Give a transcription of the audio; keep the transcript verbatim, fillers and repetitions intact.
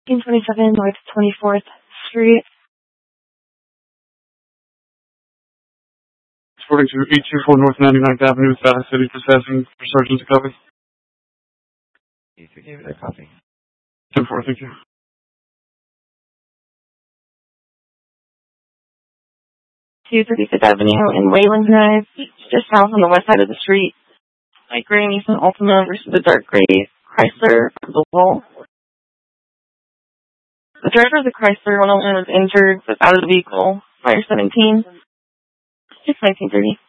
eighteen twenty-seven North twenty-fourth Street. According to eight two four North ninety-ninth Avenue, Valley City, processing for Sergeant to copy. eight three David, I copy. ten four, thank you. two thirty-fifth Avenue in Wayland Drive, just south on the west side of the street. Light gray Nissan Altima versus the dark gray Chrysler Volvo. The driver of the Chrysler one oh one was injured, but out of the vehicle. Fire seventeen. It's nineteen thirty.